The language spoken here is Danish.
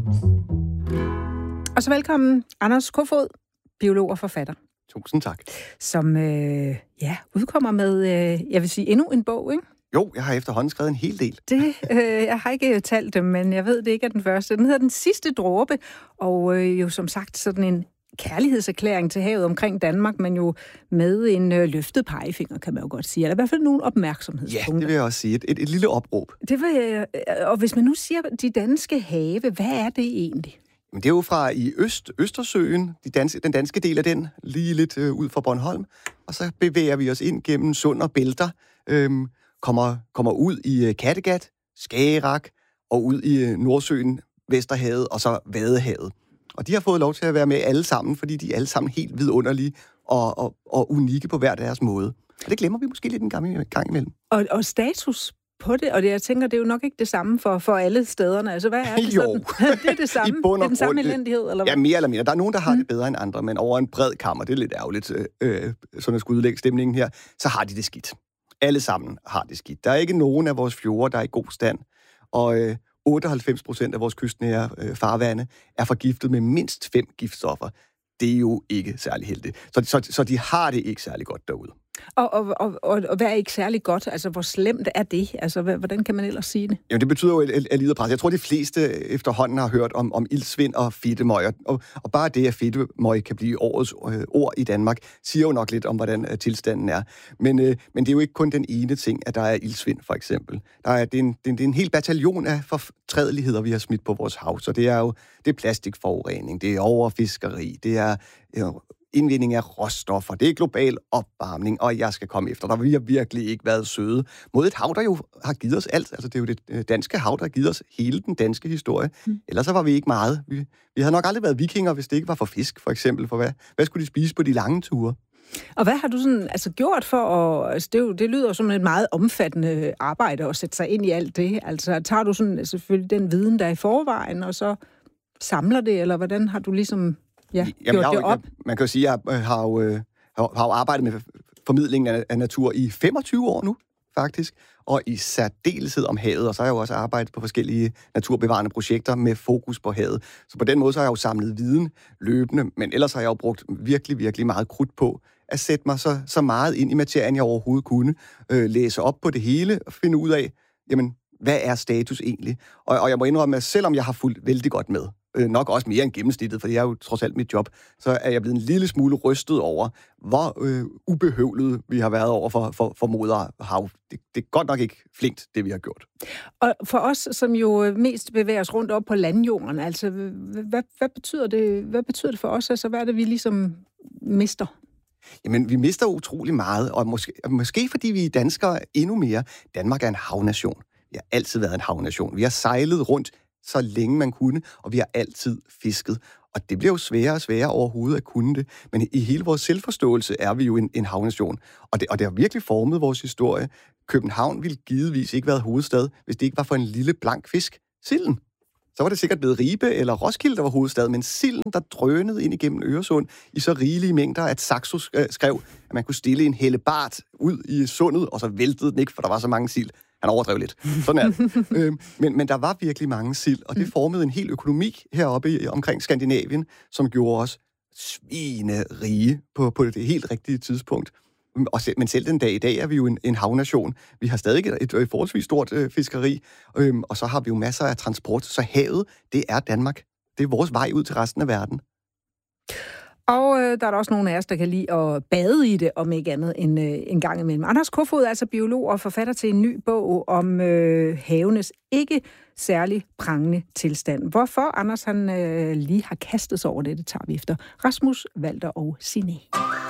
Og så velkommen, Anders Kofoed, biolog og forfatter. Tusind tak. Som udkommer med, jeg vil sige, endnu en bog, ikke? Jo, jeg har efterhånden skrevet en hel del. Jeg har ikke talt dem, men jeg ved, det ikke er den første. Den hedder Den sidste dråbe, og jo som sagt sådan en kærlighedserklæring til havet omkring Danmark, men jo med en løftet pegefinger, kan man jo godt sige. Eller i hvert fald nogle opmærksomhedspunkter. Ja, det vil jeg også sige. Et lille opråb. Det vil jeg, og hvis man nu siger de danske have, hvad er det egentlig? Men det er jo fra i Østersøen, den danske del af den, lige lidt ud fra Bornholm. Og så bevæger vi os ind gennem sund og bælter, kommer ud i Kattegat, Skagerrak og ud i Nordsøen, Vesterhavet og så Vadehavet. Og de har fået lov til at være med alle sammen, fordi de er alle sammen helt vidunderlige og unikke på hver deres måde. Og det glemmer vi måske lidt en gang imellem. Og status på det, og jeg tænker, det er jo nok ikke det samme for alle stederne. Altså, hvad er det sådan? Det er det samme. Det er den samme elendighed, eller hvad? Ja, mere eller mindre. Der er nogen, der har det bedre end andre, men over en bred kammer, det er lidt ærgerligt, sådan at skulle udlægge stemningen her, så har de det skidt. Alle sammen har det skidt. Der er ikke nogen af vores fjorde, der er i god stand, og 98% af vores kystnære farvande er forgiftet med mindst 5 giftstoffer. Det er jo ikke særlig heldigt. Så de har det ikke særlig godt derude. Og hvad er ikke særlig godt? Altså, hvor slemt er det? Altså, hvordan kan man ellers sige det? Jamen, det betyder jo at lide af pres. Jeg tror, de fleste efterhånden har hørt om iltsvind og fedtemøg. Og bare det, at fedtemøg kan blive årets ord i Danmark, siger jo nok lidt om, hvordan tilstanden er. Men det er jo ikke kun den ene ting, at der er iltsvind, for eksempel. Det er en hel bataljon af fortrædeligheder, vi har smidt på vores hav. Så det er plastikforurening, det er overfiskeri, det er indvinding af råstoffer, det er global opvarmning, og jeg skal komme efter. Der har virkelig ikke været søde mod et hav, der jo har givet os alt. Altså, det er jo det danske hav, der har givet os hele den danske historie. Ellers så var vi ikke meget. Vi havde nok aldrig været vikinger, hvis det ikke var for fisk, for eksempel. For hvad skulle de spise på de lange ture? Og hvad har du sådan, gjort for at... Altså det lyder som et meget omfattende arbejde at sætte sig ind i alt det. Altså, tager du sådan selvfølgelig den viden, der er i forvejen, og så samler det, eller hvordan har du ligesom... Ja, man kan jo sige, at jeg har jo arbejdet med formidlingen af natur i 25 år nu, faktisk, og i særdeleshed om havet, og så har jeg jo også arbejdet på forskellige naturbevarende projekter med fokus på havet. Så på den måde så har jeg jo samlet viden løbende, men ellers har jeg jo brugt virkelig, virkelig meget krudt på at sætte mig så meget ind i materien, jeg overhovedet kunne, læse op på det hele og finde ud af, jamen, hvad er status egentlig? Og jeg må indrømme, at selvom jeg har fulgt vældig godt med, nok også mere end gennemsnittet, for det er jo trods alt mit job, så er jeg blevet en lille smule rystet over, hvor ubehøvlet vi har været over for moderhav. Det er godt nok ikke flinkt, det vi har gjort. Og for os, som jo mest bevæger os rundt op på landjorden, altså, hvad betyder det? Hvad betyder det for os? Altså, hvad er det, vi ligesom mister? Jamen, vi mister utrolig meget, og måske fordi vi danskere endnu mere. Danmark er en havnation. Vi har altid været en havnation. Vi har sejlet rundt så længe man kunne, og vi har altid fisket. Og det bliver jo sværere og sværere overhovedet at kunne det. Men i hele vores selvforståelse er vi jo en havnation. Og det har virkelig formet vores historie. København ville givetvis ikke være hovedstad, hvis det ikke var for en lille blank fisk, silden. Så var det sikkert blevet Ribe eller Roskilde, der var hovedstad, men silden, der drønede ind igennem Øresund i så rigelige mængder, at Saxo skrev, at man kunne stille en hellebart ud i sundet, og så væltede den ikke, for der var så mange sild. Han overdrev lidt. Sådan er det. Men der var virkelig mange sild, og det formede en hel økonomi heroppe omkring Skandinavien, som gjorde os svinerige på det helt rigtige tidspunkt. Men selv den dag i dag er vi jo en havnation. Vi har stadig et forholdsvis stort fiskeri, og så har vi jo masser af transport. Så havet, det er Danmark. Det er vores vej ud til resten af verden. Og der er der også nogle af os, der kan lide at bade i det, om ikke andet end en gang imellem. Anders Kofoed er altså biolog og forfatter til en ny bog om havenes ikke særlig prangende tilstand. Hvorfor Anders han lige har kastet sig over det tager vi efter Rasmus, Walter og Signe.